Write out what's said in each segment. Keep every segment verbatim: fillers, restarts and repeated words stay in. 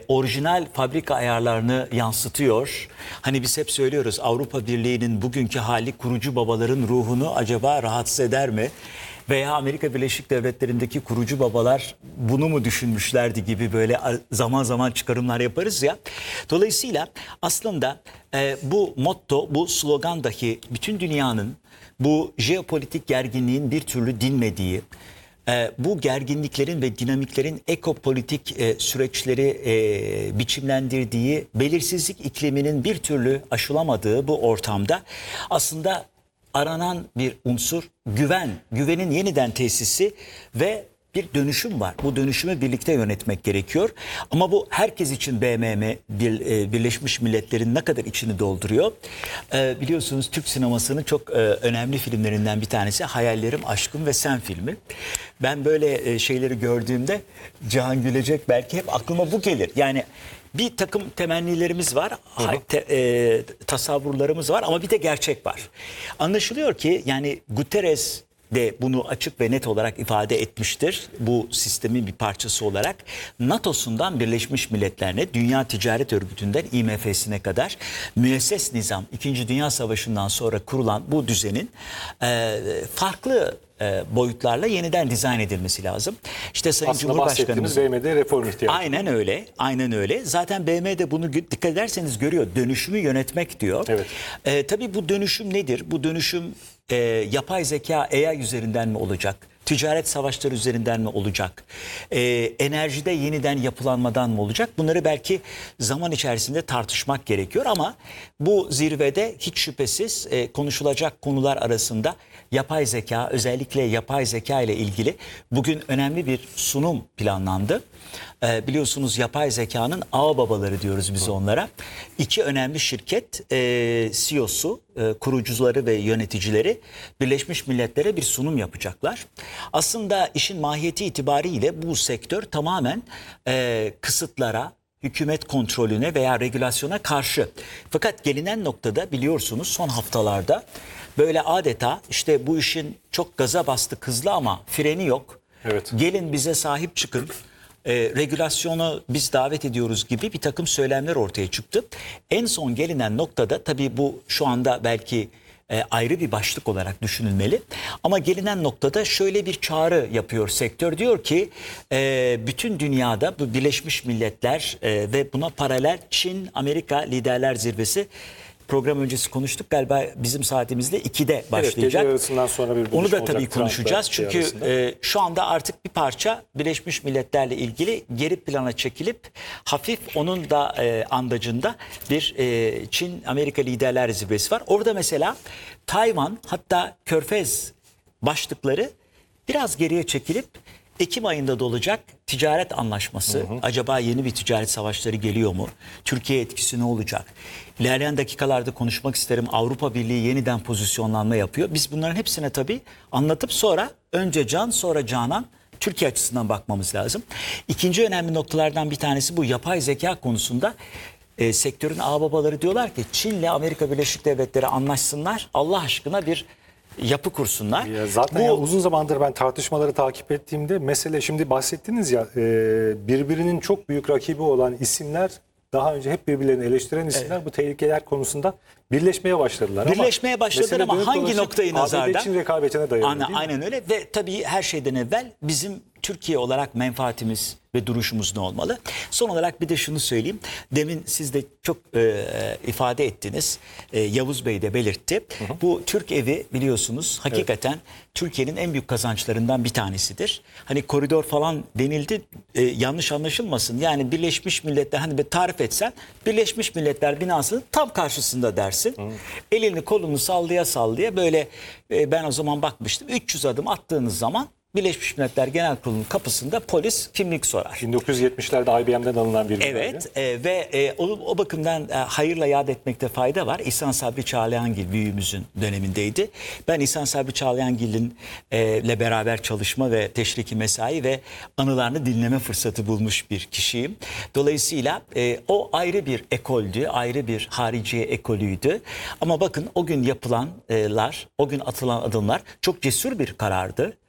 orijinal fabrika ayarlarını yansıtıyor. Hani biz hep söylüyoruz, Avrupa Birliği'nin bugünkü hali kurucu babaların ruhunu acaba rahatsız eder mi? Veya Amerika Birleşik Devletleri'ndeki kurucu babalar bunu mu düşünmüşlerdi gibi böyle zaman zaman çıkarımlar yaparız ya. Dolayısıyla aslında e, bu motto, bu slogan dahi bütün dünyanın bu jeopolitik gerginliğin bir türlü dinmediği, e, bu gerginliklerin ve dinamiklerin ekopolitik e, süreçleri e, biçimlendirdiği, belirsizlik ikliminin bir türlü aşılamadığı bu ortamda aslında aranan bir unsur güven, güvenin yeniden tesisi ve bir dönüşüm var. Bu dönüşümü birlikte yönetmek gerekiyor. Ama bu herkes için B M M, Birleşmiş Milletler'in ne kadar içini dolduruyor. Ee, biliyorsunuz Türk sinemasının çok e, önemli filmlerinden bir tanesi Hayallerim, Aşkım ve Sen filmi. Ben böyle e, şeyleri gördüğümde Cihan gülecek, belki hep aklıma bu gelir. Yani bir takım temennilerimiz var, te, e, tasavvurlarımız var ama bir de gerçek var. Anlaşılıyor ki yani Guterres de bunu açık ve net olarak ifade etmiştir. Bu sistemin bir parçası olarak NATO'sundan Birleşmiş Milletler'ine, Dünya Ticaret Örgütü'nden I M F'sine kadar müesses nizam, İkinci Dünya Savaşı'ndan sonra kurulan bu düzenin e, farklı e, boyutlarla yeniden dizayn edilmesi lazım. İşte Sayın Aslında Cumhurbaşkanımız... B M'de reform ihtiyacı. Aynen öyle, aynen öyle. Zaten B M de bunu dikkat ederseniz görüyor. Dönüşümü yönetmek diyor. Evet. E, tabii bu dönüşüm nedir? Bu dönüşüm e, yapay zeka A I üzerinden mi olacak? Ticaret savaşları üzerinden mi olacak? E, enerjide yeniden yapılanmadan mı olacak? Bunları belki zaman içerisinde tartışmak gerekiyor ama bu zirvede hiç şüphesiz e, konuşulacak konular arasında yapay zeka, özellikle yapay zeka ile ilgili bugün önemli bir sunum planlandı. E, biliyorsunuz yapay zekanın ağ babaları diyoruz biz onlara. İki önemli şirket e, C E O'su, e, kurucuları ve yöneticileri Birleşmiş Milletler'e bir sunum yapacaklar. Aslında işin mahiyeti itibariyle bu sektör tamamen e, kısıtlara, hükümet kontrolüne veya regülasyona karşı. Fakat gelinen noktada biliyorsunuz son haftalarda böyle adeta işte bu işin çok gaza bastı hızlı ama freni yok. Evet. Gelin bize sahip çıkın. E, regülasyonu biz davet ediyoruz gibi bir takım söylemler ortaya çıktı. En son gelinen noktada tabii bu şu anda belki e, ayrı bir başlık olarak düşünülmeli. Ama gelinen noktada şöyle bir çağrı yapıyor sektör. Diyor ki e, bütün dünyada bu Birleşmiş Milletler e, ve buna paralel Çin Amerika Liderler Zirvesi, program öncesi konuştuk galiba, bizim saatimizde ikide başlayacak. Evet, gece yarısından sonra bir Onu da tabii konuşacağız. Çünkü e, şu anda artık bir parça Birleşmiş Milletler'le ilgili geri plana çekilip hafif onun da e, andacında bir e, Çin-Amerika Liderler Zirvesi var. Orada mesela Tayvan, hatta Körfez başlıkları biraz geriye çekilip Ekim ayında da olacak ticaret anlaşması. Hı hı. Acaba yeni bir ticaret savaşları geliyor mu? Türkiye etkisi ne olacak? İlerleyen dakikalarda konuşmak isterim. Avrupa Birliği yeniden pozisyonlanma yapıyor. Biz bunların hepsine tabii anlatıp sonra önce Can sonra Canan Türkiye açısından bakmamız lazım. İkinci önemli noktalardan bir tanesi bu yapay zeka konusunda. E, sektörün ağababaları diyorlar ki Çin'le Amerika Birleşik Devletleri anlaşsınlar. Allah aşkına bir yapı kursunlar. Ya zaten bu, ya uzun zamandır ben tartışmaları takip ettiğimde mesele, şimdi bahsettiniz ya, e, birbirinin çok büyük rakibi olan isimler, daha önce hep birbirlerini eleştiren isimler, evet, bu tehlikeler konusunda birleşmeye başladılar. Birleşmeye ama başladılar ama hangi noktayı nazardan? A B D Çin rekabetine dayanıyor. Aynen, aynen öyle ve tabii her şeyden evvel bizim Türkiye olarak menfaatimiz ve duruşumuz ne olmalı? Son olarak bir de şunu söyleyeyim. Demin siz de çok e, ifade ettiniz. E, Yavuz Bey de belirtti. Hı hı. Bu Türk evi biliyorsunuz hakikaten evet, Türkiye'nin en büyük kazançlarından bir tanesidir. Hani koridor falan denildi, e, yanlış anlaşılmasın. Yani Birleşmiş Milletler, hani bir tarif etsen Birleşmiş Milletler binasının tam karşısında dersin. Hı. Elini kolunu sallaya sallaya böyle e, ben o zaman bakmıştım. üç yüz adım attığınız zaman Birleşmiş Milletler Genel Kurulu'nun kapısında polis kimlik sorar. bin dokuz yüz yetmişlerde I B M'den alınan bir evet e, ve e, o, o bakımdan e, hayırla yad etmekte fayda var. İhsan Sabri Çağlayangil büyüğümüzün dönemindeydi. Ben İhsan Sabri Çağlayangil'in e, ile beraber çalışma ve teşriki mesai ve anılarını dinleme fırsatı bulmuş bir kişiyim. Dolayısıyla e, o ayrı bir ekoldü, ayrı bir hariciye ekolüydü. Ama bakın o gün yapılanlar, o gün atılan adımlar çok cesur bir karardı.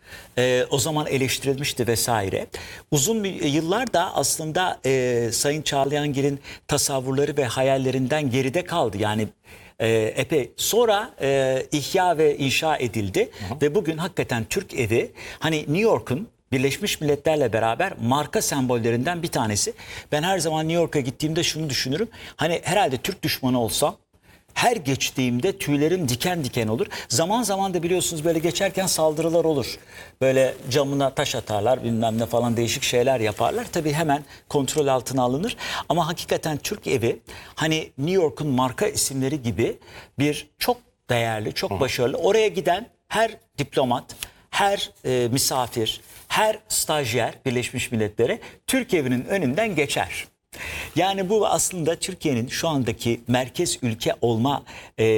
E, o zaman eleştirilmişti vesaire. Uzun bir yıllar da aslında e, Sayın Çağlayangil'in tasavvurları ve hayallerinden geride kaldı. Yani e, epey sonra e, ihya ve inşa edildi. Hı hı. Ve bugün hakikaten Türk Evi hani New York'un Birleşmiş Milletler'le beraber marka sembollerinden bir tanesi. Ben her zaman New York'a gittiğimde şunu düşünürüm. Hani herhalde Türk düşmanı olsam her geçtiğimde tüylerim diken diken olur. Zaman zaman da biliyorsunuz böyle geçerken saldırılar olur. Böyle camına taş atarlar, bilmem ne falan, değişik şeyler yaparlar. Tabii hemen kontrol altına alınır. Ama hakikaten Türk Evi hani New York'un marka isimleri gibi bir çok değerli, çok başarılı. Oraya giden her diplomat, her e, misafir, her stajyer Birleşmiş Milletler'e Türk Evi'nin önünden geçer. Yani bu aslında Türkiye'nin şu andaki merkez ülke olma e,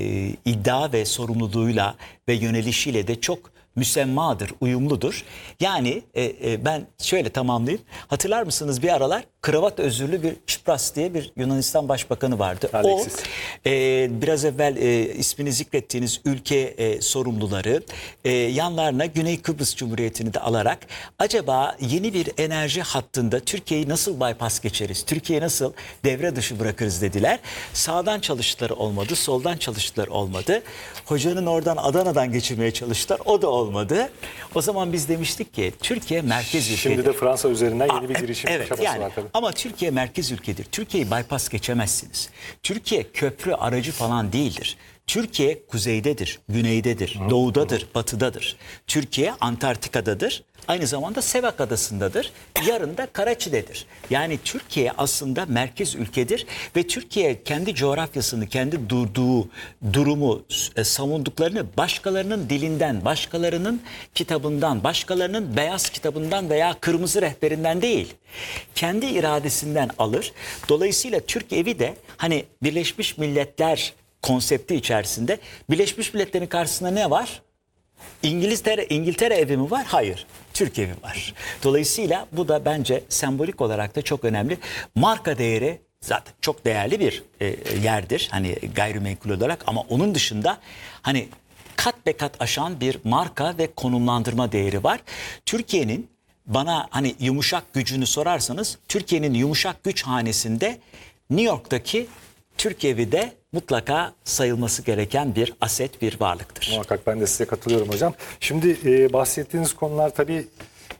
iddia ve sorumluluğuyla ve yönelişiyle de çok müsemmadır, uyumludur. Yani e, e, ben şöyle tamamlayayım. Hatırlar mısınız bir aralar kravat özürlü bir Tsipras diye bir Yunanistan Başbakanı vardı. Alexis. O e, biraz evvel e, ismini zikrettiğiniz ülke e, sorumluları e, yanlarına Güney Kıbrıs Cumhuriyeti'ni de alarak acaba yeni bir enerji hattında Türkiye'yi nasıl bypass geçeriz? Türkiye'yi nasıl devre dışı bırakırız dediler. Sağdan çalıştılar olmadı, soldan çalıştılar olmadı. Hocanın oradan Adana'dan geçirmeye çalıştılar. O da olmadı. O zaman biz demiştik ki Türkiye merkez ülkedir. Şimdi de Fransa üzerinden yeni bir Aa, girişim evet, çabası yani, var tabii. ama Türkiye merkez ülkedir. Türkiye'yi bypass geçemezsiniz. Türkiye köprü aracı falan değildir. Türkiye kuzeydedir, güneydedir, hı, doğudadır, hı. batıdadır. Türkiye Antarktika'dadır. Aynı zamanda Sevak Adası'ndadır. Yarın da Karaçi'dedir. Yani Türkiye aslında merkez ülkedir ve Türkiye kendi coğrafyasını, kendi durduğu durumu, e, savunduklarını başkalarının dilinden, başkalarının kitabından, başkalarının beyaz kitabından veya kırmızı rehberinden değil, kendi iradesinden alır. Dolayısıyla Türk Evi de hani Birleşmiş Milletler konsepti içerisinde, Birleşmiş Milletler'in karşısında ne var? İngiltere, İngiltere evi mi var? Hayır. Türk evi var. Dolayısıyla bu da bence sembolik olarak da çok önemli. Marka değeri zaten çok değerli bir e, yerdir. Hani gayrimenkul olarak, ama onun dışında hani kat be kat aşan bir marka ve konumlandırma değeri var. Türkiye'nin, bana hani yumuşak gücünü sorarsanız, Türkiye'nin yumuşak güç hanesinde New York'taki Türk Evi de mutlaka sayılması gereken bir aset, bir varlıktır. Muhakkak, ben de size katılıyorum hocam. Şimdi e, bahsettiğiniz konular tabii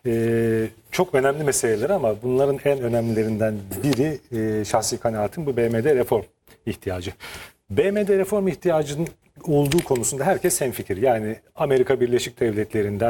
e, çok önemli meseleler, ama bunların en önemlilerinden biri e, şahsi kanaatim bu B M D reform ihtiyacı. B M D reform ihtiyacının olduğu konusunda herkes hemfikir. Yani Amerika Birleşik Devletleri'nden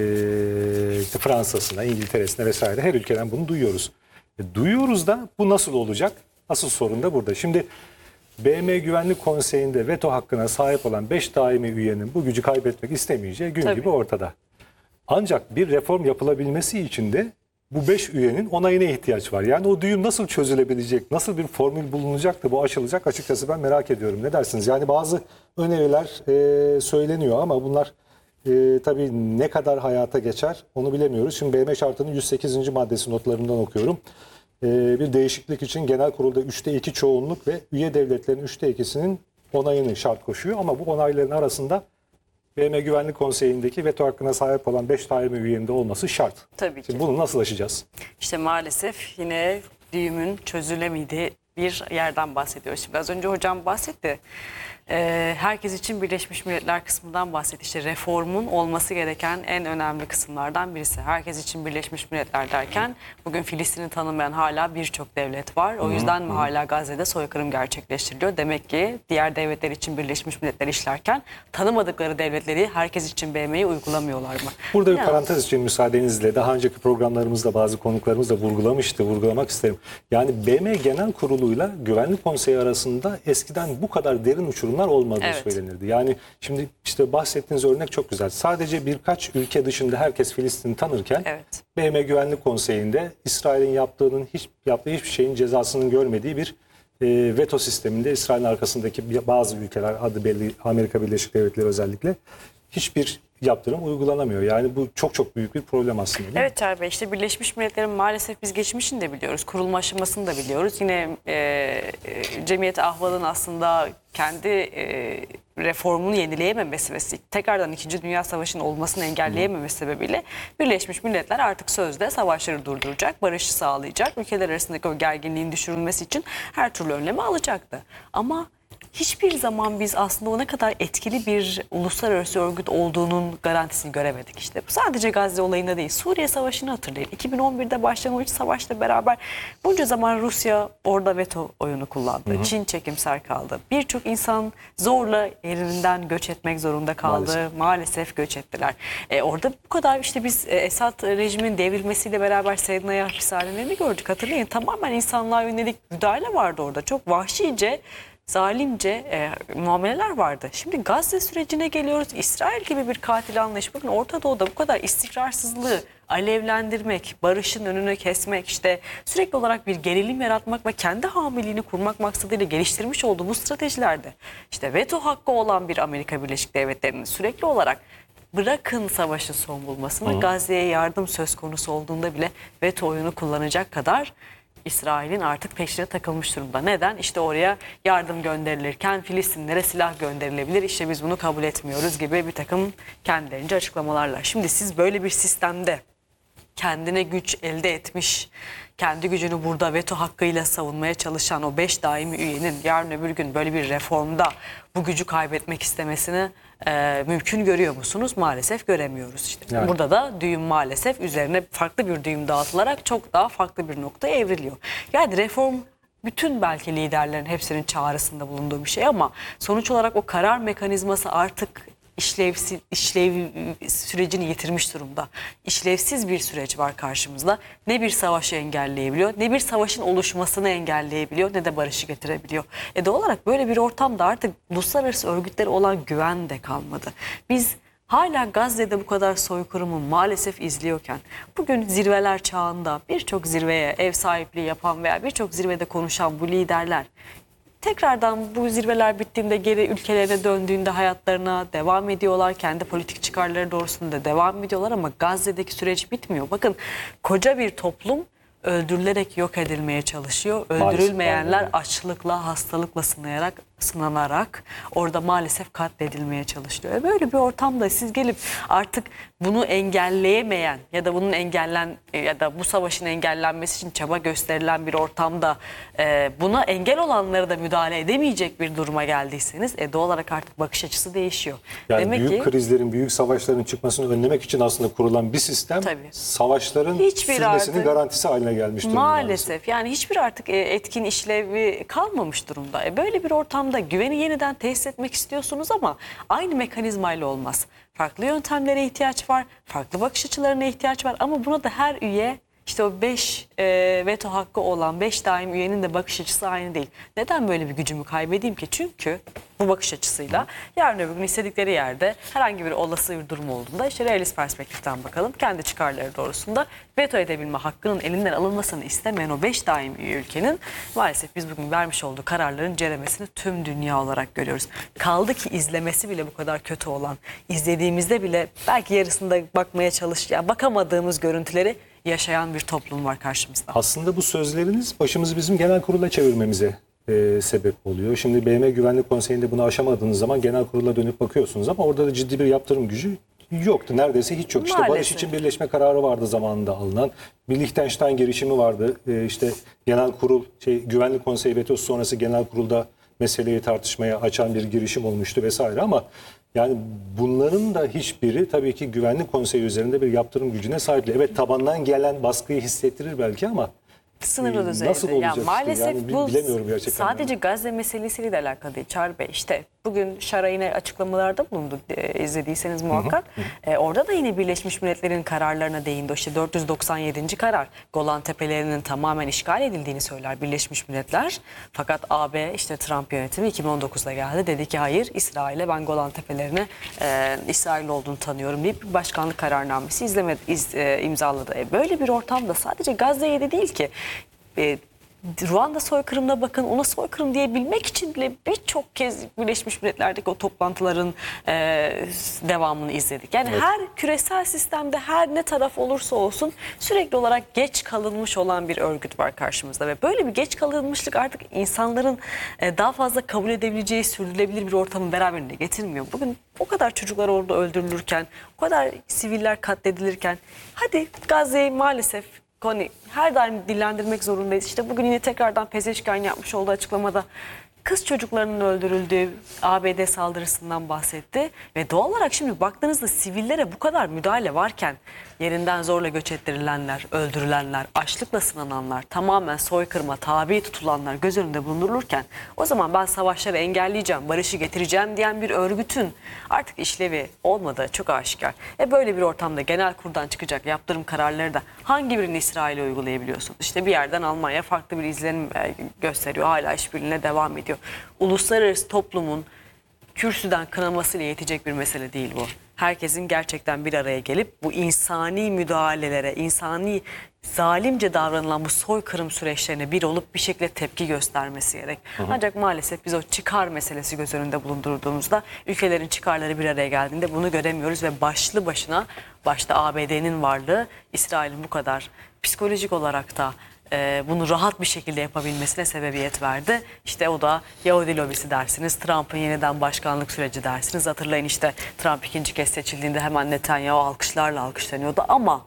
e, işte Fransa'sına, İngiltere'sine vesaire her ülkeden bunu duyuyoruz. E, duyuyoruz da bu nasıl olacak? Asıl sorun da burada. Şimdi B M Güvenlik Konseyi'nde veto hakkına sahip olan beş daimi üyenin bu gücü kaybetmek istemeyeceği gün Tabii. gibi ortada. Ancak bir reform yapılabilmesi için de bu beş üyenin onayına ihtiyaç var. Yani o düğüm nasıl çözülebilecek, nasıl bir formül bulunacak da bu aşılacak, açıkçası ben merak ediyorum. Ne dersiniz? Yani bazı öneriler e, söyleniyor, ama bunlar e, tabii ne kadar hayata geçer onu bilemiyoruz. Şimdi B M şartının yüz sekizinci maddesi notlarından okuyorum. Bir değişiklik için genel kurulda üçte iki çoğunluk ve üye devletlerin üçte ikisinin onayını şart koşuyor. Ama bu onayların arasında B M Güvenlik Konseyi'ndeki veto hakkına sahip olan beş daimi üyenin de olması şart. Tabii ki. Şimdi bunu nasıl aşacağız? İşte maalesef yine düğümün çözülemediği bir yerden bahsediyoruz. Şimdi az önce hocam bahsetti. Ee, herkes için Birleşmiş Milletler kısmından bahsetti. İşte reformun olması gereken en önemli kısımlardan birisi. Herkes için Birleşmiş Milletler derken bugün Filistin'i tanımayan hala birçok devlet var. O yüzden mi hala Gazze'de soykırım gerçekleştiriliyor? Demek ki diğer devletler için Birleşmiş Milletler işlerken tanımadıkları devletleri herkes için B M'yi uygulamıyorlar mı? Burada bir Yani, parantez için müsaadenizle, daha önceki programlarımızda bazı konuklarımız da vurgulamıştı, vurgulamak isterim. Yani B M Genel Kurulu'yla Güvenlik Konseyi arasında eskiden bu kadar derin uçurumlar olmadığı Evet. söylenirdi. Yani şimdi işte bahsettiğiniz örnek çok güzel. Sadece birkaç ülke dışında herkes Filistin'i tanırken Evet. B M Güvenlik Konseyi'nde İsrail'in yaptığının hiç yaptığı hiçbir şeyin cezasının görmediği bir e, veto sisteminde İsrail'in arkasındaki bazı ülkeler, adı belli Amerika Birleşik Devletleri özellikle, hiçbir yaptırım uygulanamıyor. Yani bu çok çok büyük bir problem aslında, değil mi? Evet Çağrı Bey, işte Birleşmiş Milletler'in maalesef biz geçmişini de biliyoruz, kurulma aşamasını da biliyoruz. Yine e, e, Cemiyet Ahval'ın aslında kendi e, reformunu yenileyememesi ve tekrardan İkinci Dünya Savaşı'nın olmasını engelleyememesi sebebiyle Birleşmiş Milletler artık sözde savaşları durduracak, barışı sağlayacak, ülkeler arasındaki o gerginliğin düşürülmesi için her türlü önlemi alacaktı. Ama hiçbir zaman biz aslında o ne kadar etkili bir uluslararası örgüt olduğunun garantisini göremedik işte. Sadece Gazze olayında değil, Suriye Savaşı'nı hatırlayın. iki bin on birde başlayan o iç savaşla beraber bunca zaman Rusya orada veto oyunu kullandı. Hı hı. Çin çekimser kaldı. Birçok insan zorla yerinden göç etmek zorunda kaldı. Maalesef, Maalesef göç ettiler. E, orada bu kadar işte biz e, Esad rejimin devrilmesiyle beraber Seydnaya hapishanelerini gördük. Hatırlayın, tamamen insanlığa yönelik müdahale vardı orada. Çok vahşice, zalimce e, muameleler vardı. Şimdi Gazze sürecine geliyoruz. İsrail gibi bir katil anlayış. Bakın Orta Doğu'da bu kadar istikrarsızlığı alevlendirmek, barışın önünü kesmek, işte sürekli olarak bir gerilim yaratmak ve kendi hamiliğini kurmak maksadıyla geliştirmiş olduğu bu stratejilerde işte veto hakkı olan bir Amerika Birleşik Devletleri'nin sürekli olarak bırakın savaşın son bulmasını, Gazze'ye yardım söz konusu olduğunda bile veto oyunu kullanacak kadar İsrail'in artık peşine takılmış durumda. Neden? İşte oraya yardım gönderilirken Filistinlere silah gönderilebilir. İşte biz bunu kabul etmiyoruz gibi bir takım kendilerince açıklamalarla. Şimdi siz böyle bir sistemde kendine güç elde etmiş, kendi gücünü burada veto hakkıyla savunmaya çalışan o beş daimi üyenin yarın öbür gün böyle bir reformda bu gücü kaybetmek istemesini e, mümkün görüyor musunuz? Maalesef göremiyoruz işte. Yani. Burada da düğüm maalesef üzerine farklı bir düğüm dağıtılarak çok daha farklı bir noktaya evriliyor. Yani reform bütün belki liderlerin hepsinin çağrısında bulunduğu bir şey ama sonuç olarak o karar mekanizması artık işlevsiz, işlev sürecini yitirmiş durumda. İşlevsiz bir süreç var karşımızda. Ne bir savaşı engelleyebiliyor, ne bir savaşın oluşmasını engelleyebiliyor, ne de barışı getirebiliyor. E doğal olarak böyle bir ortamda artık uluslararası örgütlere olan güven de kalmadı. Biz hala Gazze'de bu kadar soykırımı maalesef izliyorken bugün zirveler çağında birçok zirveye ev sahipliği yapan veya birçok zirvede konuşan bu liderler tekrardan bu zirveler bittiğinde geri ülkelerine döndüğünde hayatlarına devam ediyorlar. Kendi politik çıkarları doğrusunda devam ediyorlar ama Gazze'deki süreç bitmiyor. Bakın koca bir toplum öldürülerek yok edilmeye çalışıyor. Öldürülmeyenler maalesef açlıkla, hastalıkla sınayarak, sınanarak orada maalesef katledilmeye çalışılıyor. Böyle bir ortamda siz gelip artık bunu engelleyemeyen ya da bunun engellen ya da bu savaşın engellenmesi için çaba gösterilen bir ortamda e, buna engel olanları da müdahale edemeyecek bir duruma geldiyseniz e, doğal olarak artık bakış açısı değişiyor. Yani Demek büyük ki, krizlerin, büyük savaşların çıkmasını önlemek için aslında kurulan bir sistem tabii, savaşların hiçbir sürmesinin artık, garantisi haline gelmiş durumda. Maalesef yani hiçbir artık e, etkin işlevi kalmamış durumda. E, böyle bir ortamda güveni yeniden tesis etmek istiyorsunuz ama aynı mekanizmayla olmaz. Farklı yöntemlere ihtiyaç var, farklı bakış açılarına ihtiyaç var ama buna da her üye işte o beş e, veto hakkı olan beş daim üyenin de bakış açısı aynı değil. Neden böyle bir gücümü kaybedeyim ki? Çünkü bu bakış açısıyla yarın öbür gün istedikleri yerde herhangi bir olası bir durum olduğunda işte realist perspektiften bakalım. Kendi çıkarları doğrusunda veto edebilme hakkının elinden alınmasını istemeyen o beş daim üye ülkenin maalesef biz bugün vermiş olduğu kararların ceremesini tüm dünya olarak görüyoruz. Kaldı ki izlemesi bile bu kadar kötü olan, izlediğimizde bile belki yarısında bakmaya çalış, yani bakamadığımız görüntüleri yaşayan bir toplum var karşımızda. Aslında bu sözleriniz başımızı bizim genel kurula çevirmemize e, sebep oluyor. Şimdi B M Güvenlik Konseyi'nde bunu aşamadığınız zaman genel kurula dönüp bakıyorsunuz ama orada da ciddi bir yaptırım gücü yoktu. Neredeyse hiç yok. İşte Maalesef. barış için birleşme kararı vardı zamanında alınan. Bir Liechtenstein girişimi vardı. E, işte genel kurul, şey, Güvenlik Konseyi vetosu sonrası genel kurulda meseleyi tartışmaya açan bir girişim olmuştu vesaire ama yani bunların da hiçbiri tabii ki Güvenlik Konseyi üzerinde bir yaptırım gücüne sahip değil. Evet, tabandan gelen baskıyı hissettirir belki ama sınırlı e, düzeyde. nasıl olacak yani işte? maalesef Yani bu bilemiyorum gerçekten. Sadece yani Gazze meselesiyle de alakalı değil Çağrı Bey. İşte bugün Şara yine açıklamalarda bulundu, e, izlediyseniz muhakkak. Hı hı. E, orada da yine Birleşmiş Milletler'in kararlarına değindi. İşte dört yüz doksan yedinci karar Golan Tepelerinin tamamen işgal edildiğini söyler Birleşmiş Milletler. Fakat A B işte Trump yönetimi iki bin on dokuzda geldi. Dedi ki hayır, İsrail'e ben Golan Tepelerine e, İsrail olduğunu tanıyorum deyip bir başkanlık kararnamesi izlemedi, iz, e, imzaladı. E, böyle bir ortamda sadece Gazze'ye de değil ki e, Ruanda soykırımına bakın, ona soykırım diyebilmek için bile birçok kez Birleşmiş Milletler'deki o toplantıların e, devamını izledik. Yani Evet. her küresel sistemde her ne taraf olursa olsun sürekli olarak geç kalınmış olan bir örgüt var karşımızda. Ve böyle bir geç kalınmışlık artık insanların e, daha fazla kabul edebileceği sürdürülebilir bir ortamın beraberinde getirmiyor. Bugün o kadar çocuklar orada öldürülürken, o kadar siviller katledilirken, hadi Gazze'yi maalesef konu her daim dillendirmek zorundayız. İşte bugün yine tekrardan Pezeshkian yapmış olduğu açıklamada kız çocuklarının öldürüldüğü A B D saldırısından bahsetti. Ve doğal olarak şimdi baktığınızda sivillere bu kadar müdahale varken yerinden zorla göç ettirilenler, öldürülenler, açlıkla sınananlar, tamamen soykırıma tabi tutulanlar göz önünde bulundurulurken o zaman ben savaşları engelleyeceğim, barışı getireceğim diyen bir örgütün artık işlevi olmadığı çok aşikar. E böyle bir ortamda Genelkur'dan çıkacak yaptırım kararları da hangi birini İsrail'e uygulayabiliyorsunuz? İşte bir yerden Almanya farklı bir izlenim gösteriyor, hala işbirliğine devam ediyor. Uluslararası toplumun kürsüden kınamasıyla yetecek bir mesele değil bu. Herkesin gerçekten bir araya gelip bu insani müdahalelere, insani zalimce davranılan bu soykırım süreçlerine bir olup bir şekilde tepki göstermesi gerek. Hı hı. Ancak maalesef biz o çıkar meselesi göz önünde bulundurduğumuzda ülkelerin çıkarları bir araya geldiğinde bunu göremiyoruz ve başlı başına başta A B D'nin varlığı İsrail'in bu kadar psikolojik olarak da Ee, bunu rahat bir şekilde yapabilmesine sebebiyet verdi. İşte o da Yahudi lobisi dersiniz, Trump'ın yeniden başkanlık süreci dersiniz. Hatırlayın işte Trump ikinci kez seçildiğinde hemen Netanyahu alkışlarla alkışlanıyordu ama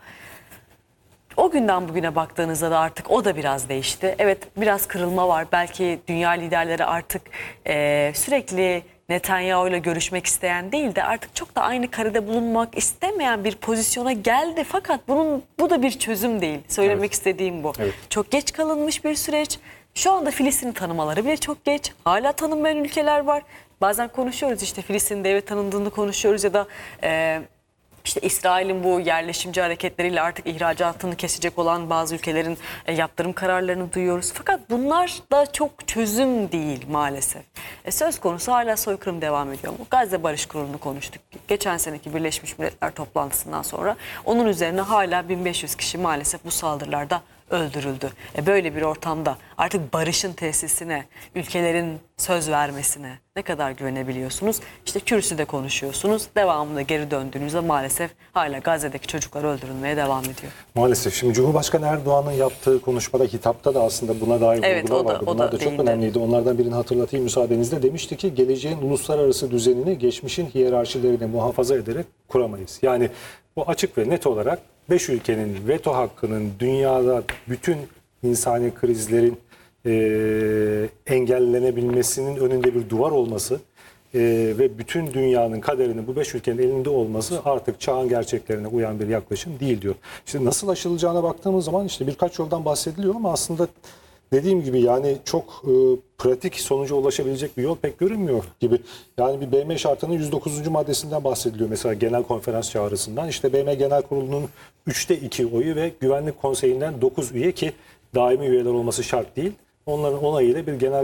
o günden bugüne baktığınızda da artık o da biraz değişti. Evet, biraz kırılma var. Belki dünya liderleri artık e, sürekli Netanyahu ile görüşmek isteyen değil de artık çok da aynı karede bulunmak istemeyen bir pozisyona geldi. Fakat bunun bu da bir çözüm değil. Söylemek evet. istediğim bu. Evet. Çok geç kalınmış bir süreç. Şu anda Filistin'i tanımaları bile çok geç. Hala tanınmayan ülkeler var. Bazen konuşuyoruz işte Filistin'in devlet tanındığını konuşuyoruz ya da E, İşte İsrail'in bu yerleşimci hareketleriyle artık ihracatını kesecek olan bazı ülkelerin e, yaptırım kararlarını duyuyoruz. Fakat bunlar da çok çözüm değil maalesef. E, söz konusu hala soykırım devam ediyor. Bu Gazze Barış Kurulu'nu konuştuk. Geçen seneki Birleşmiş Milletler toplantısından sonra onun üzerine hala bin beş yüz kişi maalesef bu saldırılarda öldürüldü. E böyle bir ortamda artık barışın tesisine, ülkelerin söz vermesine ne kadar güvenebiliyorsunuz? İşte kürsüde konuşuyorsunuz. Devamında geri döndüğünüzde maalesef hala Gazze'deki çocuklar öldürülmeye devam ediyor. Maalesef. Şimdi Cumhurbaşkanı Erdoğan'ın yaptığı konuşmada, hitapta da aslında buna dair evet, vurgular o da, vardı. o Bunlar da, da çok değindi. önemliydi. Onlardan birini hatırlatayım müsaadenizle. Demişti ki geleceğin uluslararası düzenini geçmişin hiyerarşilerini muhafaza ederek kuramayız. Yani bu açık ve net olarak beş ülkenin veto hakkının dünyada bütün insani krizlerin e, engellenebilmesinin önünde bir duvar olması e, ve bütün dünyanın kaderinin bu beş ülkenin elinde olması artık çağın gerçeklerine uyan bir yaklaşım değil diyor. İşte nasıl aşılacağına baktığımız zaman işte birkaç yoldan bahsediliyor ama aslında dediğim gibi yani çok e, pratik sonuca ulaşabilecek bir yol pek görünmüyor gibi. Yani bir B M şartının yüz dokuzuncu maddesinden bahsediliyor mesela genel konferans çağrısından. İşte B M Genel Kurulu'nun üçte iki oyu ve Güvenlik Konseyi'nden dokuz üye ki daimi üyeler olması şart değil. Onların onayıyla bir genel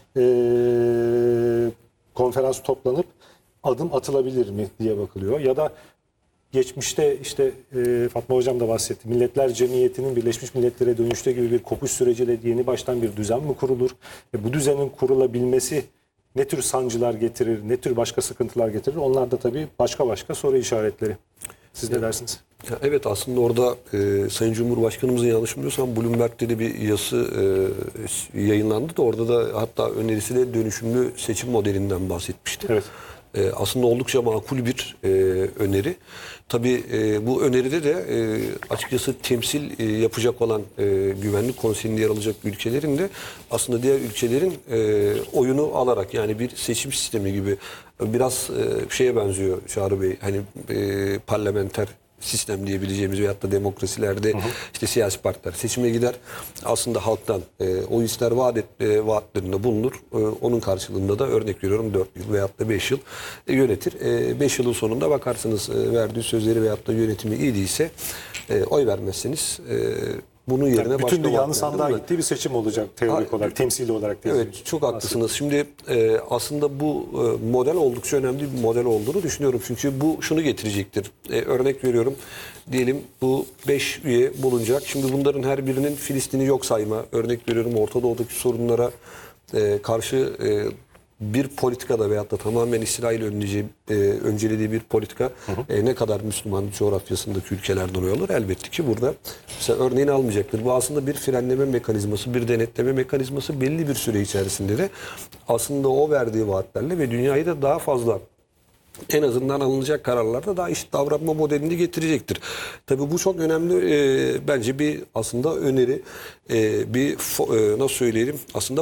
e, konferans toplanıp adım atılabilir mi diye bakılıyor. Ya da geçmişte işte e, Fatma Hocam da bahsetti. Milletler Cemiyeti'nin Birleşmiş Milletler'e dönüşte gibi bir kopuş süreciyle yeni baştan bir düzen mi kurulur? E, bu düzenin kurulabilmesi ne tür sancılar getirir, ne tür başka sıkıntılar getirir? Onlar da tabii başka başka soru işaretleri. Siz ne dersiniz? Ya evet aslında orada e, Sayın Cumhurbaşkanımızın yanlış bilmiyorsam Bloomberg'de de bir yazısı e, yayınlandı da orada da hatta önerisi de dönüşümlü seçim modelinden bahsetmişti. Evet. E, aslında oldukça makul bir e, öneri. Tabii e, bu öneride de e, açıkçası temsil e, yapacak olan e, Güvenlik Konseyi'nde yer alacak ülkelerin de aslında diğer ülkelerin e, oyunu alarak yani bir seçim sistemi gibi biraz e, şeye benziyor Çağrı Bey. Hani e, parlamenter sistem diyebileceğimiz veyahut da demokrasilerde hı hı. işte siyasi partiler seçime gider. Aslında halktan e, o ister vaat et, e, vaatlerinde bulunur. E, onun karşılığında da örnek veriyorum dört yıl veyahut da beş yıl e, yönetir. beş yılın sonunda bakarsınız e, verdiği sözleri veyahut da yönetimi iyi değilse e, oy vermezseniz e, bunun yerine Yani başka bütün dünyanın vaatler, sandığa değil mi? gittiği bir seçim olacak teorik Ha, olarak, temsili olarak. değil mi? Evet, çok haklısınız. Şimdi e, aslında bu e, model oldukça önemli bir model olduğunu düşünüyorum. Çünkü bu şunu getirecektir. E, örnek veriyorum. Diyelim bu beş üye bulunacak. Şimdi bunların her birinin Filistin'i yok sayma. Örnek veriyorum, Orta Doğu'daki sorunlara e, karşı e, bir politikada veyahut da tamamen İsrail önleyeceği, e, öncelediği bir politika e, ne kadar Müslüman coğrafyasındaki ülkelerden oy alır? Elbette ki burada mesela örneğini almayacaktır. Bu aslında bir frenleme mekanizması, bir denetleme mekanizması, belli bir süre içerisinde de aslında o verdiği vaatlerle ve dünyayı da daha fazla, en azından alınacak kararlarda daha eşit davranma modelini getirecektir. Tabii bu çok önemli e, bence bir aslında öneri, e, bir fo- e, nasıl söyleyelim, aslında